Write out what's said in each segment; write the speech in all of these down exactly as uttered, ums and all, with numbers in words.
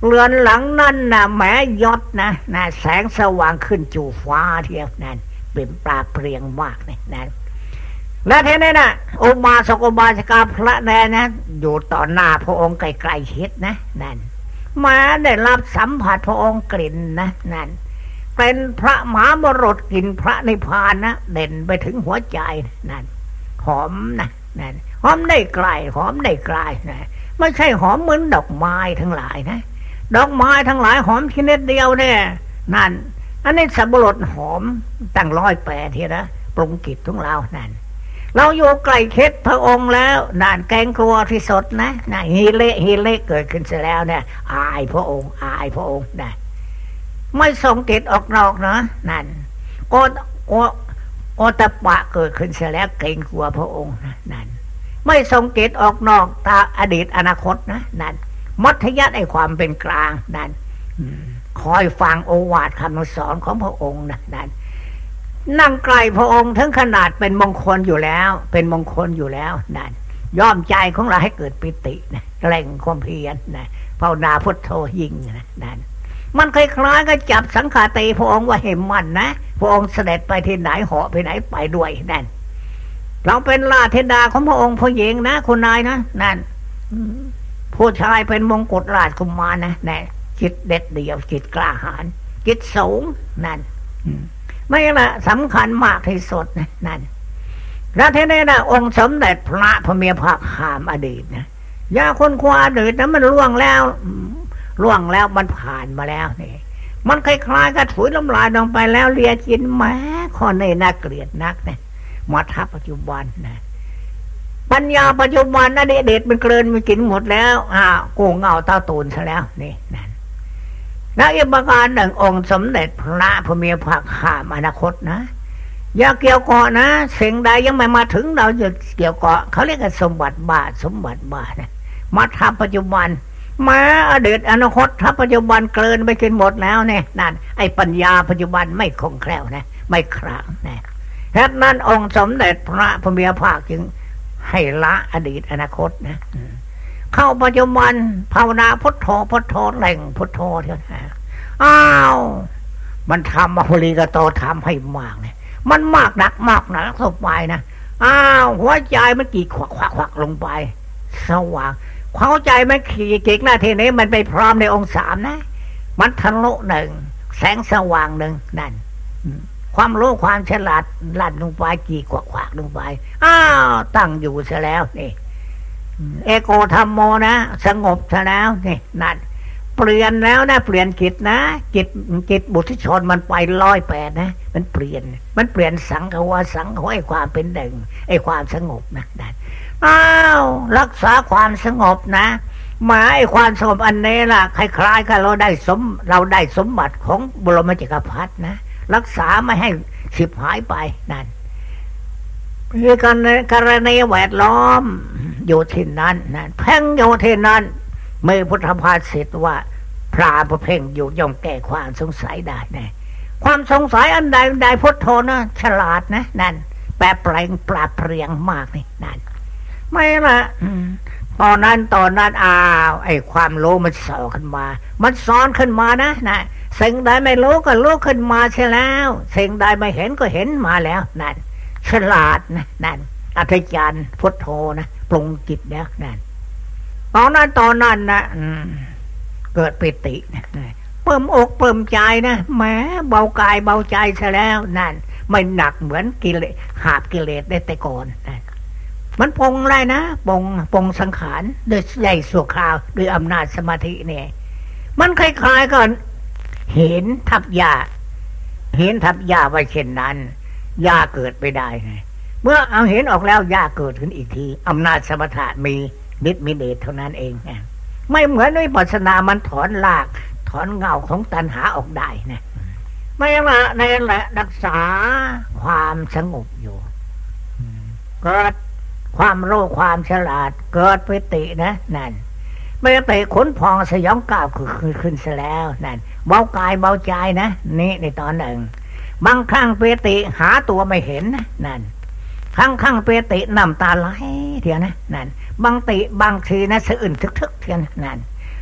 เรือนหลังนั่นนะแม้ยศนะนะแสงสว่างขึ้นจู่ฟ้าเทียวนั่นเป็นปราเปรียงมากนี่นั่นและทีนี้นะอุบาสกอุบาสิกาพระแดนนะอยู่ต่อหน้าพระองค์ไกลๆชิดนะนั่นมาได้รับสัมผัสพระองค์กลิ่นนะนั่นเป็นพระมหาบรสกลิ่นพระนิพพานนะเด่นไปถึงหัวใจนั่นหอมนะนั่นหอมได้ไกลหอมได้ไกลนะไม่ใช่หอมเหมือนดอกไม้ทั้งหลายนะดอกไม้ทั้งหลายหอมชนิดเดียวเนี่ยนั่นอันนี้สับปะรดหอมตั้งร้อยแปดทีนะปรุงกิจของเรานั่นเราอยู่ใกล้เค็ดพระองค์แล้วนั่นแกงกลัวที่สดนะนั่นฮีเละฮีเละเกิดขึ้นเสียแล้วเนี่ยอายพระองค์อายพระองค์นะไม่ส่งกิจออกนอกนะนั่นโอโอโอตปะเกิดขึ้นเสียแล้วเกรงกลัวพระองค์นะนั่นไม่ส่งกิจออกนอกตาอดีตอนาคตนะนั่นมัธยัติไอความเป็นกลางนั่นคอยฟังโอวาทคำสอนของพระองค์นะนั่นนั่งไกลพระองค์ถึงขนาดเป็นมงคลอยู่แล้วเป็นมงคลอยู่แล้วนั่นย่อมใจของเราให้เกิดปิตินะแรงความเพียรนะภาวนาพุทโธยิ่งนะนั่นมันคล้ายๆก็จับสังขาติพระองค์ว่าเห็นมันนะพระองค์เสด็จไปที่ไหนเหาะไปไหนไปด้วยนั่นเราเป็นราชธิดาของพระองค์ผู้หญิงนะคุณนายนะนั่นผู้ชายเป็นมงกุฎราชกุมารนะนั่นจิตเด็ดเดี่ยวจิตกล้าหาญจิตสูงนั่นไม่ละสำคัญมากที่สุดนะนั่นแล้วทีนี้นะองค์สมเด็จพระพระเมียภาคหามอดีตนะยาคนควาอดีตนะมันล่วงแล้วล่วงแล้วมันผ่านมาแล้วนี่มันคล้ายๆกับถุยน้ำลายลงไปแล้วเลียกินแม้ข้อในน่าเกลียดนักนะมาทับปัจจุบันนะปัญญาปัจจุบันนะเด็ดมันเกลืนมันกินหมดแล้วอ่ากูเงาตาตูนซะแล้วนี่นั่นและอีกประการหนึ่งองค์สมเด็จพระพระเมียภาคหามอนาคตนะอย่าเกี่ยวเกาะนะสิ่งใดยังไม่มาถึงเราจะเกี่ยวเกาะเขาเรียกกันสมบัติบาทสมบัติบาทนะมาทับปัจจุบันมาอดีตอนาคตทับปัจจุบันเกลืนไปกินหมดแล้วเนี่ยนั่นไอ้ปัญญาปัจจุบันไม่คงแคล่วนะไม่คลางนะฉะนั้นองค์สมเด็จพระพระเมียภาคจึงให้ละอดีตอนาคตนะเข้าปัจจุบันภาวนาพุทโธพุทโธแหล่งพุทโธเท่านั้นอ้าวมันทำมาพลีกโตทำให้มากเนี่ยมันมากหนักมากหนักสบายนะอ้าวหัวใจมันกี่ขวักขวักขวักลงไปสว่างเข้าใจมันขี่เก่งหน้าทีนี้มันไปพร้อมในองค์สามนะมันทะลุหนึ่งแสงสว่างหนึ่งนั่นความรู้ความฉลาดลัดลงไปกี่ขวักขวักลงไปอ้าวตั้งอยู่ซะแล้วนี่เอโกธรรมโมนะสงบซะแล้วนี่นั่นเปลี่ยนแล้วนะเปลี่ยนจิตนะจิตจิตบุตรชนมันไปร้อยแปดนะมันเปลี่ยนมันเปลี่ยนสังขวาสังขวาไอ้ความเป็นหนึ่งไอ้ความสงบนะนั่นอ้าวรักษาความสงบนะมาไอ้ความสงบอันนี้ล่ะคล้ายๆกับเราได้สมเราได้สมบัติของบรมจักรพรรดินะรักษาไม่ให้สิบหายไปนั่นคือการกรณีแวดล้อมอยู่ที่นั้นนั่นเพ่งอยู่ที่นั้นมือพุทธภาษิตว่าพระผู้เพ่งอยู่ย่อมแก้ความสงสัยได้นะความสงสัยอันใดใดพุทโธนะฉลาดนะนั่นแปลแปลงปราบเปรียงมากนี่นั่นไม่ละตอนนั้นตอนนั้นอ้าวไอ้ความรู้มันสอนขึ้นมามันซ้อนขึ้นมานะนะสิ่งใดไม่รู้ก็รู้ขึ้นมาใช่แล้วสิ่งใดไม่เห็นก็เห็นมาแล้วนั่นฉลาดนะนั่นอัจฉริยะพุทโธนะปรุงจิตแล้วนั่นตอนนั้นตอนนั้นนะเกิดปิตินะเปิ่มอกเปิ่มใจนะแหมเบากายเบาใจซะแล้วนั่นไม่หนักเหมือนกิเลสหาบกิเลสได้แต่ก่อนนะมันปงอะไรนะปงปงสังขารโดยใหญ่สั่วคราวด้วยอำนาจสมาธิเนี่ยมันคล้ายๆกันเห็นทับยาเห็นทับยาไว้เช่นนั้นยาเกิดไปได้ไงเมื่อเอาเห็นออกแล้วยาเกิดขึ้นอีกทีอำนาจสมถะมีฤทธิ์มีเดชเท่านั้นเองนะไม่เหมือนวิปัสสนามันถอนรากถอนเงาของตัณหาออกได้นะไม่ละในแหละรักษาความสงบอยู่เกิดความรู้ความฉลาดเกิดปิตินะนั่นไม่ไปขนพองสยองก้าวคือขึ้นซะแล้วนั่นเบากายเบาใจนะนี่ในตอนหนึ่งบางครั้งปิติหาตัวไม่เห็นนะนั่นครั้งครั้งปิติน้ำตาไหลเทียนะนั่นบางติบางทีนะสะอื่นทึกๆเทียนนั่น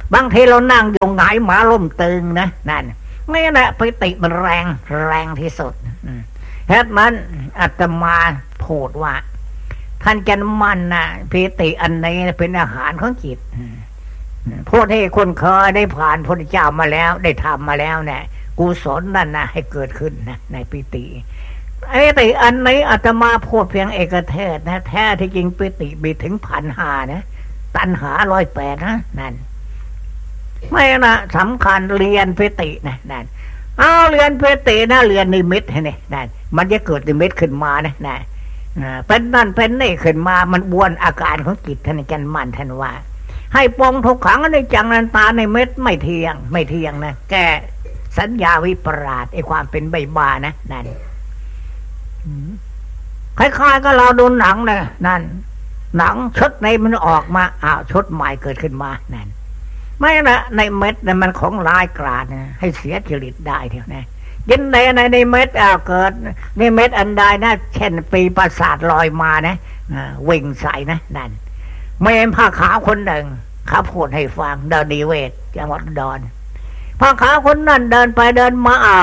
บางทีเรานั่งอยู่หงายหมาล่มตึงนะนั่นนี่แหละปิติมันแรงแรงที่สุดเหตุนั้นอาตมาพูดว่าท่านจันมันนะปิติอันนี้เป็นอาหารของจิตพูดให้คนเคยได้ผ่านพระเจ้ามาแล้วได้ทำมาแล้วเนี่ยกุศลนั่นนะให้เกิดขึ้นนะในปิติไอ้ปิติอันนี้อาตมาพูดเพียงเอกเทศนะแท้ที่จริงปิติมีถึงพันหานะตัณหาร้อยแปดนะนั่นไม่นะสำคัญเรียนปิตินะนั่นเอาเรียนปิตินะเรียนนิมิตนี่นั่นมันจะเกิดนิมิตขึ้นมานะนั่นเป็นนั่นเป็นนี่ขึ้นมามันบวนอาการของจิตท่านจันมันท่านว่าให้ปองทุกขังในจังนันตาในเม็ดไม่เที่ยงไม่เที่ยงนะแกสัญญาวิปราชไอความเป็นใบบานะนั่นคล้ายๆก็เราดูหนังนะนั่นหนังชุดในมันออกมาอ้าวชุดใหม่เกิดขึ้นมานั่นไม่ละในเม็ดนะมันของร้ายกราจนะให้เสียจริตได้เท่านั้นยินในในในเม็ดอ้าวเกิดในเม็ดอันใดนะเช่นปีประสาทลอยมานะวิ่งใส่นะนั่นเมนผ้าขาวคนหนึ่งเขาพูดให้ฟังเดินดีเวทจังหวัดอุดรผ้าขาวคนนั้นเดินไปเดินมาอ่า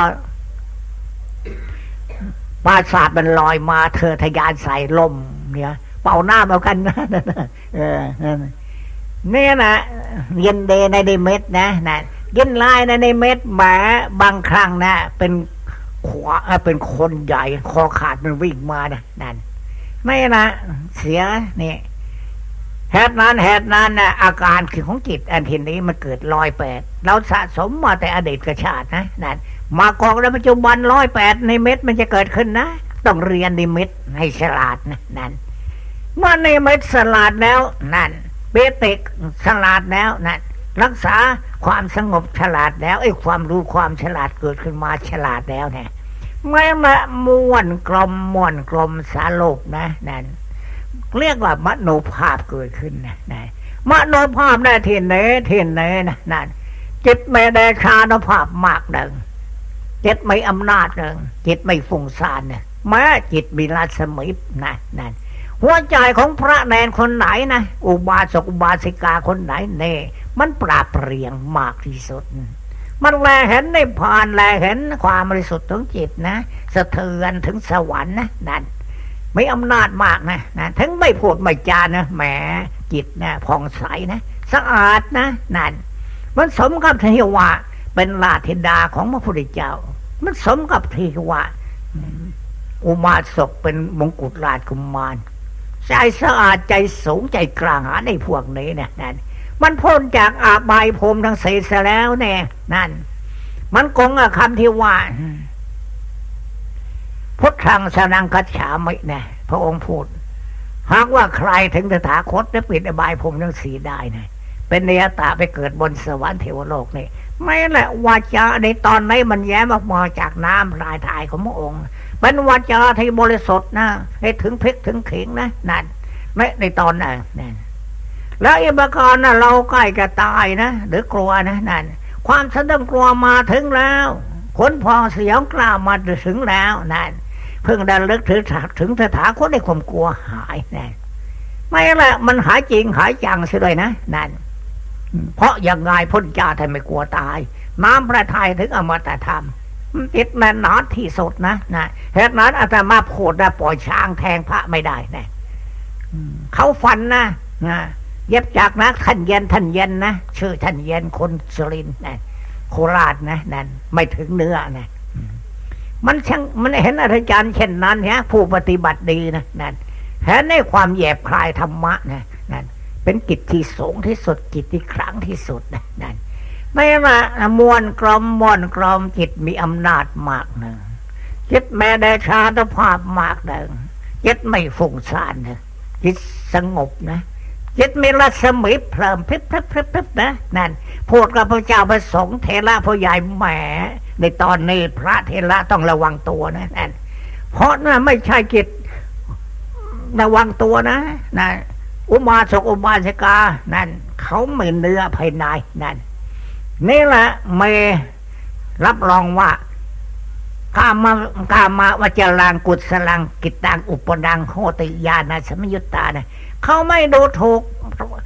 ปราสาทมันลอยมาเธอทะยานใส่ลมเนี่ยเป่าหน้าเอากันนะเออเนี่ยนะเย็นเดในในเม็ดนะนะเย็นลายในในเม็ดแหมบางครั้งนะเป็นขวาเป็นคนใหญ่คอขาดมันวิ่งมานะนั่นไม่นะเสียนี่เหตุนั้นเหตุนั้นนะอาการคือของจิตอันทีนี้มันเกิดร้อยแปดเราสะสมมาแต่อดีตชาตินะนั่นมากองในปัจจุบันร้อยแปดในเม็ดมันจะเกิดขึ้นนะต้องเรียนในเม็ดให้ฉลาดนะนั่นเมื่อในเม็ดฉลาดแล้วนั่นเบติกฉลาดแล้วนั่นรักษาความสงบฉลาดแล้วไอ้ความรู้ความฉลาดเกิดขึ้นมาฉลาดแล้วเนี่ยไม่มาม้วนกลมม้วนกลมสาโลกนะนั่นเรียกว่ามโนภาพเกิดขึ้นนะนะมโนภาพได้ที่ไหนที่ไหนนะนั่นจิตไม่ได้ชาณภาพมากหนึ่งจิตไม่อำนาจหนึ่งจิตไม่ฟุ้งซ่านเนี่ยแม้จิตมีรัศมีนะนั่นหัวใจของพระแนนคนไหนนะอุบาสกอุบาสิกาคนไหนเน่มันปราบเปรียงมากที่สุดมันแลเห็นในพานแลเห็นความบริสุทธิ์ของจิตนะสะเทือนถึงสวรรค์นะนั่นไม่อำนาจมากนะนะถึงไม่พูดไม่จานะแหมจิตนะผ่องใสนะสะอาดนะนั่นมันสมกับที่ว่าเป็นราชธิดาของพระพุทธเจ้ามันสมกับที่ว่าอุมาสกเป็นมงกุฎราชกุมารใจสะอาดใจสูงใจกล้าหาญในพวกนี้นะนั่นมันพ้นจากอาบายภูมิทั้งสี่แล้วแน่นั่นมันคงคำที่ว่าพุทธังสนังคัจฉามินะพระองค์พูดหากว่าใครถึงตถาคตได้ปิดอบายภูมิทั้งสี่ได้นะเป็นเนยตาไปเกิดบนสวรรค์เทวโลกนี่ไม่แหละวาจาในตอนนี้มันแย้มออกมาจากน้ำรายถ่ายของพระองค์เป็นวาจาที่บริสุทธิ์นะให้ถึงพริกถึงขิงนะนั่นไม่ในตอนนั้นนั่นแล้วอิบากรนะเราใกล้จะตายนะหรือกลัวนะนั่นความสะดุ้งกลัวมาถึงแล้วขนพองเสียงกล้ามาถึงแล้วนั่นเพิ่งได้ลึกถึงถึงสถาคตในความกลัวหายนั่นไม่แหละมันหายจริงหายจังเสียเลยนะนั่นเพราะอย่างไงพ้นจ่าท่านไม่กลัวตายน้ำพระทัยถึงอมตะธรรมติดแน่นหนาที่สุดนะนะเหตุนั้นอาตมาโผล่ได้ปล่อยช้างแทงพระไม่ได้นะเขาฟันนะนะเย็บจากนะท่านเย็นท่านเย็นนะชื่อท่านเย็นคนสุรินทร์นะโคราชนะนั่นไม่ถึงเนื้อนะมันช่างมันเห็นอาจารย์เช่นนั้นเนี่ยผู้ปฏิบัติดีนะนั่นเห็นในความแยบคลายธรรมะนะนั่นเป็นกิจที่สูงที่สุดกิจที่ครั้งที่สุดนะนั่นไม่มามวนกลมมวนกลมจิตมีอำนาจมากหนึ่งจิตแม้ได้ชาตภาพมากหนึ่งจิตไม่ฟุ้งซ่านนะจิตสงบนะจิตมีรัศมีเพิ่มพริบพริบพริบพริบนะนั่นพูดกับพระเจ้าพระสงฆ์เทระผู้ใหญ่แหมในตอนนี้พระเทระต้องระวังตัวนะนั่นเพราะนั่นไม่ใช่จิตระวังตัวนะนั่นอุบาสกอุบาสิกานั่นเขาไม่เนื้อภายในนั่นนี่แหละไม่รับรองว่ากามากามาวจรังกุศลังกิตตังอุปดังโหติญาณสมยุตตานะเขาไม่ดูถูก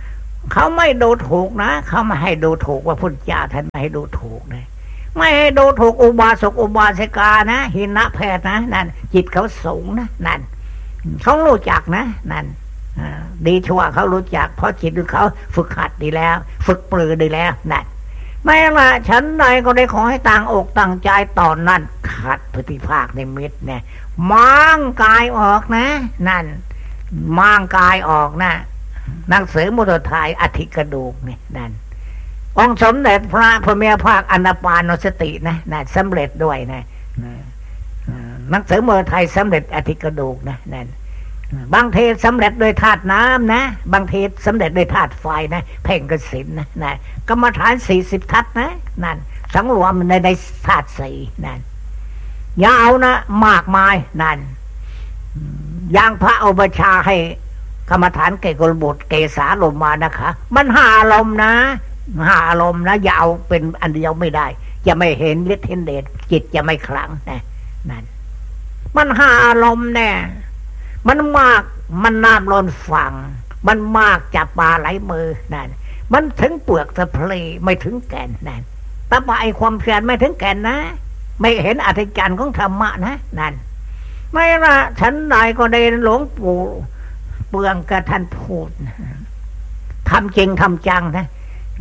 เขาไม่ดูถูกนะเขาไม่ให้ดูถูกว่าพุทธเจ้าท่านไม่ให้ดูถูกนะไม่ให้ดูถูกอุบาสกอุบาสิกานะหินะแพทย์นะนั่นจิตเขาสูงนะนั่นเขารู้จักนะนั่นดีชั่วเขารู้จักเพราะจิตของเขาฝึกหัดดีแล้วฝึกปรือดีแล้วนั่นไม่ละฉันใดก็ได้ขอให้ต่างอกต่างใจตอนนั้นขัดปฏิภาคในมิตรเนี่ยม้างกายออกนะนั่นม้างกายออกนะหนังสือมุตตายอธิกระดูกนี่นั่นองค์สมเด็จพระพุทธเจ้าภาคอนาปานสตินะนั่นสำเร็จด้วยนะหนังสือมุตตายสำเร็จอธิกระดูกนะนั่นบางเทศสำเร็จโดยธาตุน้ำนะบางเทศสำเร็จโดยธาตุไฟนะเพ่งกสินนะนั่นกรรมฐานสี่สิบทัศนะนั่นสังรวมในในธาตุสี่นั่นอย่าเอานะมากมายนั่นอย่างพระอุปชาให้กรรมฐานเกกลบุตรเกสาลมมานะคะมันห้าอารมณ์นะห้าอารมณ์นะอย่าเอาเป็นอันเดียวไม่ได้จะไม่เห็นฤทธิ์เห็นเดชจิตจะไม่คลั่งนะนั่นมันห้าอารมณ์แน่มันมากมันน้ำล้นฝั่งมันมากจับปลาไหลมือนั่นมันถึงเปลือกสะเพลไม่ถึงแก่นนั่นแต่ว่าไอ้ความเพียรไม่ถึงแก่นนะไม่เห็นอัศจรรย์ของธรรมะนะนั่นไม่ละฉันใดก็ได้หลวงปู่เปลืองกระท่านพูดทำจริงทำจังนะ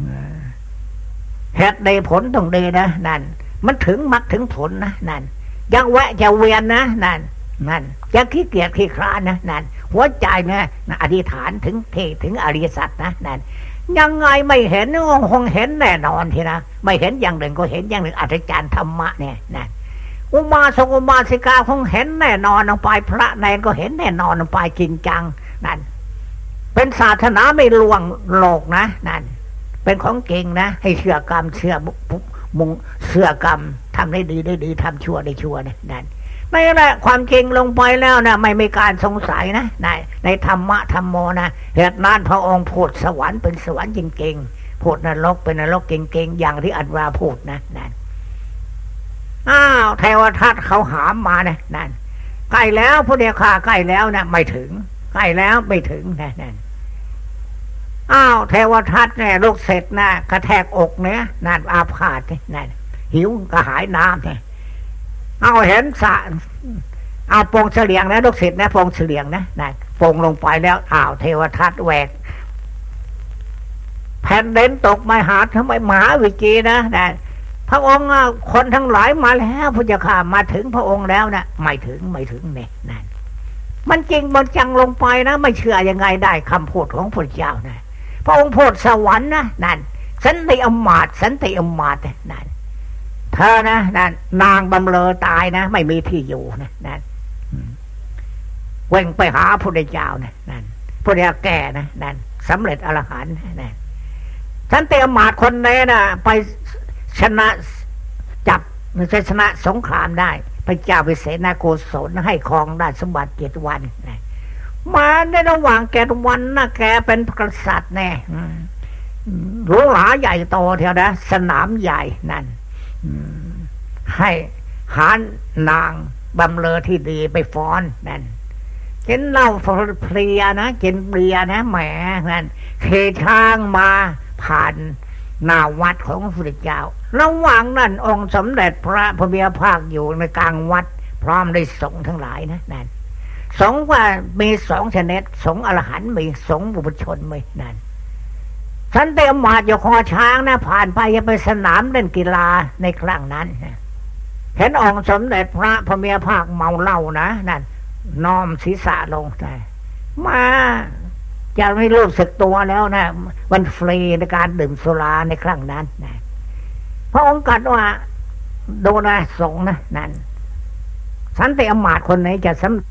เหตุใดผลต้องดีนะนั่นมันถึงมรรคถึงผลนะนั่นยังแวะจะเวียนนะนั่นนั่นจะขี้เกียจขี้คร้านนะนั่นหัวใจนะอธิษฐานถึงเทถึงอริยสัจนะนั่นยังไงไม่เห็นคงเห็นแน่นอนทีนะไม่เห็นอย่างหนึ่งก็เห็นอย่างหนึ่งอัศจรรย์ธรรมะเนี่ยนั่นอุบาสกอุบาสิกาคงเห็นแน่นอนลงไปพระเนรก็เห็นแน่นอนลงไปจริงจังนั่นเป็นศาสนาไม่ลวงโลกนะนั่นเป็นของเก่งนะให้เชื่อกรรมเชื่อมุงเชื่อกรรมทำได้ดีได้ดีทำชั่วได้ชั่วนะนั่นไม่แหละความจริงลงไปแล้วนะไม่มีการสงสัยนะในในธรรมะธรรมโมนะเหตุนั้นพระองค์พูดสวรรค์เป็นสวรรค์จริงๆพูดนรกเป็นนรกเก่งๆอย่างที่อัตวาพูดนะนั่นอ้าวเทวทัตเขาหามมานะนั่นใกล้แล้วพระเดียข่าใกล้แล้วนะไม่ถึงใกล้แล้วไม่ถึงนะนั่นอ้าวเทวทัตเนี่ยลูกเสร็จนะกระแทกอกเนี่ยนั่นอาพาธนั่นหิวกระหายน้ำเนี่ยเอาเห็นสะเอาปงเฉลียงนะลูกศิษย์นะปงเฉลียงนะนั่นปงลงไปแล้วอ้าวเทวทัตแหวกแผ่นดินตกมาหาทำไมมหาวิจีนะนั่นพระองค์คนทั้งหลายมาแล้วพุทธข้ามาถึงพระองค์แล้วนะไม่ถึงไม่ถึงเนี่ยนั่นมันจริงมันจังลงไปนะไม่เชื่อยังไงได้คำพูดของพระเจ้านะพระองค์พูดสวรรค์นะนั่นสันติอมาตย์สันติอมาตย์นั่นเธอนะนั่นนางบำเรอตายนะไม่มีที่อยู่นะนั่นเว่งไปหาพระพุทธเจ้านะนั่นพระเจ้าแก่นะนั่นสำเร็จอรหันต์นั่นสันติอมาตย์คนนี้นะไปชนะจับจะชนะสงครามได้พระเจ้าวิเศษนาโกศลให้ครองได้สมบัติเจ็ดวันนะมาในระหว่างแกวันนะแกเป็นกษัตริย์แน่หลวงหลาใหญ่โตเท่านะสนามใหญ่นั่นให้หานางบำเรอที่ดีไปฟ้อนนั่นกินเหล้าเพลียนะกินเบียร์นะแหมนั่นเคช้างมาผ่านหน้าวัดของพระพุทธเจ้าระหว่างนั้นองค์สมเด็จพระพุทธภาคอยู่ในกลางวัดพร้อมด้วยสงฆ์ทั้งหลายนะนั่นสงฆ์ว่ามีสองชนิดสงฆ์อรหันต์มีสงฆ์บุพชนมีนั่นฉันเตรียมมาอยู่คอช้างนะผ่านไปจะไปสนามเล่นกีฬาในครั้งนั้นเห็นองค์สมเด็จพระพุทธภาคเมาเหล้านะนั่นน้อมศีรษะลงได้มาจะไม่รู้สึกตัวแล้วนะมันฟรีในการดื่มสุราในครั้งนั้นนะพระองค์กัดว่าโดนสงนะนั่นสันติอมาตย์คนไหนจะสำ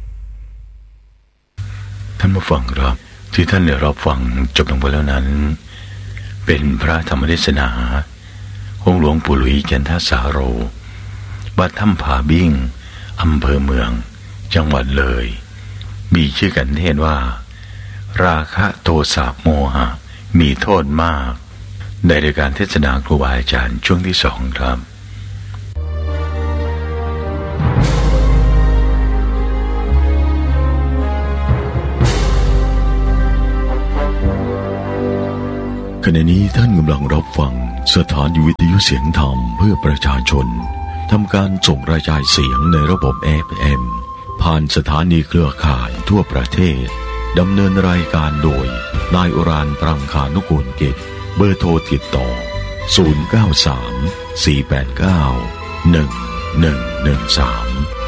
ท่านผู้ฟังครับที่ท่านได้รับฟังจบลงไปแล้วนั้นเป็นพระธรรมเทศนาของหลวงปู่หลุยจันทสาโรวัดถ้ำผาบิ้งอำเภอเมืองจังหวัดเลยมีชื่อกันเทศว่าราคะโทสะโมหะมีโทษมากในรายการเทศนาครูบาอาจารย์ช่วงที่สองครับขณะนี้ท่านกำลังรับฟังสถานีวิทยุเสียงธรรมเพื่อประชาชนทำการส่งกระจายเสียงในระบบ เอฟ เอ็ม ผ่านสถานีเครือข่ายทั่วประเทศดำเนินรายการโดยนายอุรานปรังคานุกูลกิจเบอร์โทรติดต่อศูนย์ เก้า สาม สี่ แปด เก้า หนึ่ง หนึ่ง หนึ่ง สาม